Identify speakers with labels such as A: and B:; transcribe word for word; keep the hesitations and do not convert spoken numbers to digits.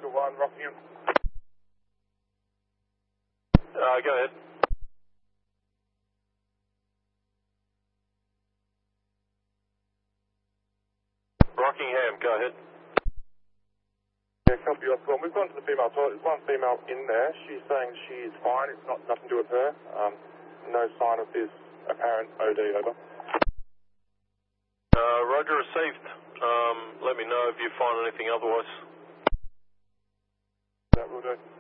A: one, Rockingham.
B: Uh, go ahead. Rockingham, go ahead.
A: Yeah, copy you. Well, we've gone to the female toilet. There's one female in there. She's saying she's fine. It's not nothing to do with her. Um, no sign of this apparent O D, over.
B: Uh, Roger, received. Um, let me know if you find anything otherwise.
A: That will do.